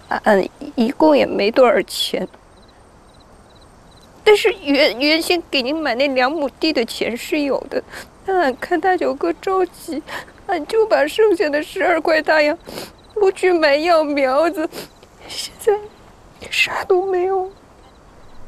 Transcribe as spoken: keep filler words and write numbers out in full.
俺一共也没多少钱，但是原原先给您买那两亩地的钱是有的，但俺看大舅哥着急，俺就把剩下的十二块大洋都去买药苗子，现在啥都没有。